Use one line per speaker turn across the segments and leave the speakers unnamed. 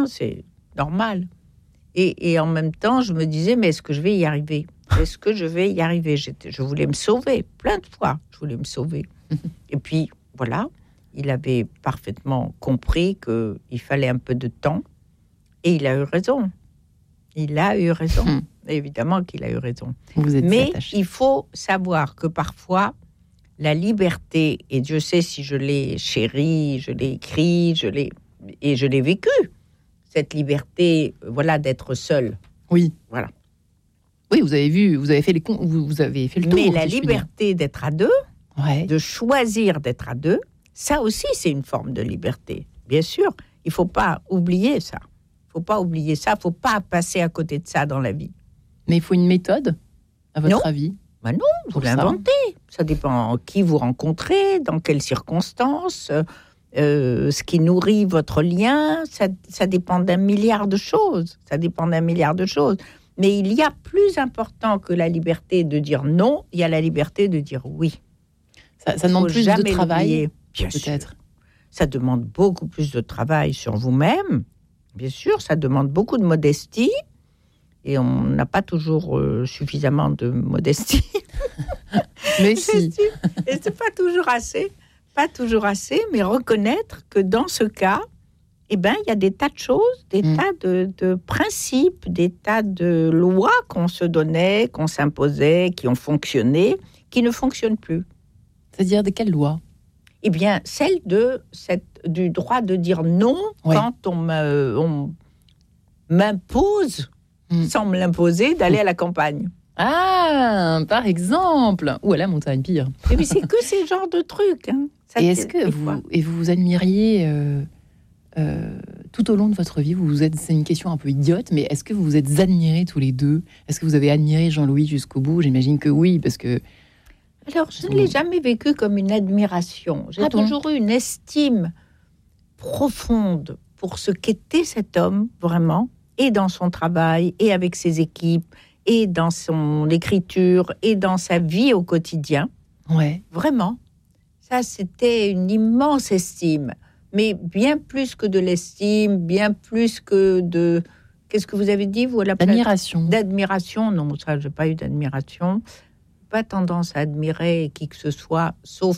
rien, c'est normal. Et en même temps, je me disais, mais est-ce que je vais y arriver ? Est-ce que je vais y arriver ? Je voulais me sauver, plein de fois, je voulais me sauver. Et puis, voilà, il avait parfaitement compris qu'il fallait un peu de temps, et il a eu raison. Il a eu raison. Évidemment qu'il a eu raison. Mais attaché. Il faut savoir que parfois, la liberté, et Dieu sait si je l'ai chérie, je l'ai écrit, je l'ai vécu, cette liberté, voilà, d'être seul.
Oui.
Voilà.
Oui, vous avez fait le tour.
Mais la liberté d'être à deux, de choisir d'être à deux, ça aussi, c'est une forme de liberté. Bien sûr, il ne faut pas oublier ça. Il ne faut pas passer à côté de ça dans la vie.
Mais il faut une méthode, à votre avis ?
Ben non, vous l'inventez. Ça dépend qui vous rencontrez, dans quelles circonstances, ce qui nourrit votre lien. Ça dépend d'un milliard de choses. Mais il y a plus important que la liberté de dire non, il y a la liberté de dire oui.
Ça demande plus de travail,
bien
peut-être.
Sûr. Ça demande beaucoup plus de travail sur vous-même. Bien sûr, ça demande beaucoup de modestie. Et on n'a pas toujours suffisamment de modestie.
Mais si.
Et c'est pas toujours assez, mais reconnaître que dans ce cas, il y a des tas de choses, des tas de principes, des tas de lois qu'on se donnait, qu'on s'imposait, qui ont fonctionné, qui ne fonctionnent plus.
C'est-à-dire de quelles lois ?
Eh bien, celle du droit de dire non quand on m'impose, sans me l'imposer, d'aller à la campagne.
Ah, par exemple. Ou à la montagne, pire.
Et puis c'est que ces genres de trucs. Hein.
Et est-ce que vous admiriez tout au long de votre vie, c'est une question un peu idiote, mais est-ce que vous vous êtes admirés tous les deux ? Est-ce que vous avez admiré Jean-Louis jusqu'au bout ? J'imagine que oui, parce que...
Alors, je ne l'ai jamais vécu comme une admiration. J'ai toujours eu une estime profonde pour ce qu'était cet homme, vraiment, et dans son travail, et avec ses équipes, et dans son écriture, et dans sa vie au quotidien.
Ouais.
Vraiment. Ça, c'était une immense estime. Mais bien plus que de l'estime, bien plus que de... Qu'est-ce que vous avez dit, vous, à la place ?
D'admiration.
D'admiration, non, ça, je n'ai pas eu d'admiration. Pas tendance à admirer qui que ce soit, sauf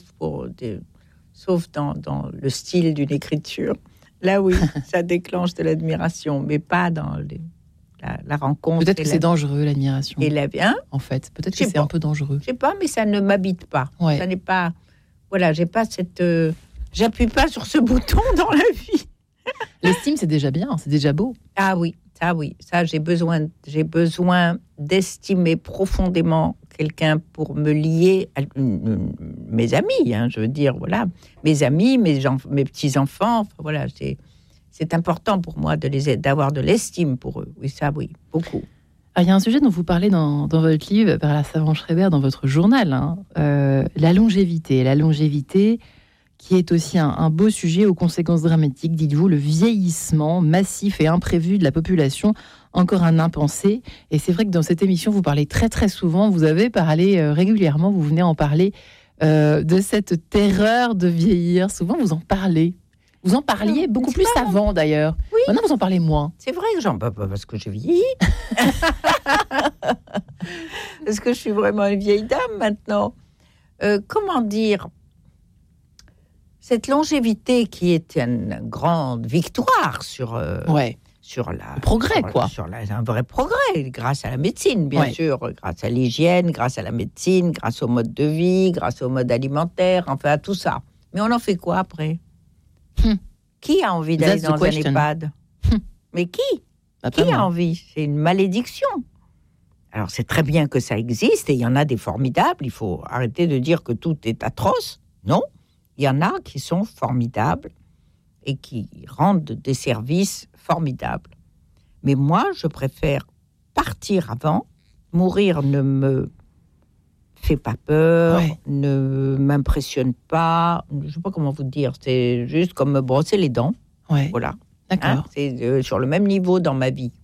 dans le style d'une écriture. Là, oui, ça déclenche de l'admiration, mais pas dans la rencontre.
Peut-être que c'est dangereux, l'admiration.
Et la bien.
En fait, peut-être que c'est un peu dangereux.
Je sais pas, mais ça ne m'habite pas.
Ouais.
Ça n'est pas. Voilà, j'ai pas cette. J'appuie pas sur ce bouton dans la vie.
L'estime, c'est déjà bien, c'est déjà beau.
Ah oui, ça j'ai besoin d'estimer profondément quelqu'un pour me lier à mes amis, je veux dire, voilà, mes amis, mes petits-enfants, enfin, voilà, c'est important pour moi d'avoir de l'estime pour eux, oui, beaucoup.
Il y a un sujet dont vous parlez dans votre livre, Perla Savant-Schreiber, dans votre journal, la longévité, qui est aussi un beau sujet aux conséquences dramatiques, dites-vous, le vieillissement massif et imprévu de la population, encore un impensé. Et c'est vrai que dans cette émission, vous parlez très très souvent, vous avez parlé régulièrement, vous venez en parler, de cette terreur de vieillir. Souvent, vous en parlez. Vous en parliez beaucoup plus avant, d'ailleurs.
Oui.
Maintenant, vous en parlez moins.
C'est vrai que parce que j'ai vieilli. Parce que je suis vraiment une vieille dame maintenant. Comment dire ? Cette longévité qui est une grande victoire sur le
progrès,
un vrai progrès, grâce à la médecine, bien sûr, grâce à l'hygiène, grâce à la médecine, grâce au mode de vie, grâce au mode alimentaire, enfin à tout ça. Mais on en fait quoi après ? Qui a envie d'aller dans un EHPAD ? Mais qui a envie ? C'est une malédiction. Alors c'est très bien que ça existe et il y en a des formidables. Il faut arrêter de dire que tout est atroce. Non. Il y en a qui sont formidables et qui rendent des services formidables. Mais moi, je préfère partir avant. Mourir ne me fait pas peur, ne m'impressionne pas. Je ne sais pas comment vous dire. C'est juste comme me brosser les dents.
Ouais.
Voilà.
D'accord.
C'est sur le même niveau dans ma vie.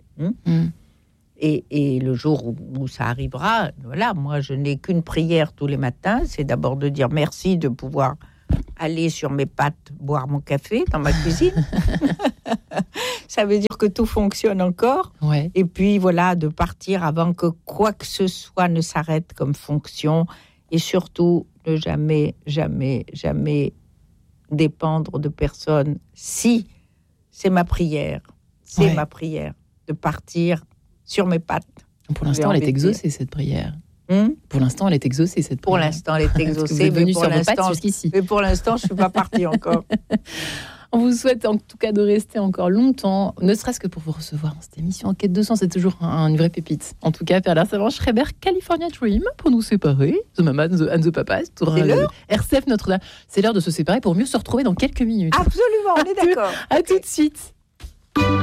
Et le jour où ça arrivera, voilà, moi, je n'ai qu'une prière tous les matins. C'est d'abord de dire merci de pouvoir aller sur mes pattes boire mon café dans ma cuisine. Ça veut dire que tout fonctionne encore.
Ouais.
Et puis voilà, de partir avant que quoi que ce soit ne s'arrête comme fonction. Et surtout, ne jamais, jamais, jamais dépendre de personne. Si, c'est ma prière. C'est ma prière de partir sur mes pattes.
Pour l'instant, elle est exaucée, cette prière. Pour l'instant, elle est exaucée, cette prière.
Pour l'instant, elle est exaucée.
Vous êtes venu sur vos pattes jusqu'ici.
Mais pour l'instant, je ne suis pas partie encore.
On vous souhaite en tout cas de rester encore longtemps, ne serait-ce que pour vous recevoir dans cette émission Enquête de sens. C'est toujours une vraie pépite. En tout cas, Perla Savant-Schreiber, California Dream, pour nous séparer. The Mama and the Papa.
C'est l'heure.
RCF Notre-Dame. C'est l'heure de se séparer pour mieux se retrouver dans quelques minutes.
Absolument, on est d'accord.
À tout de suite.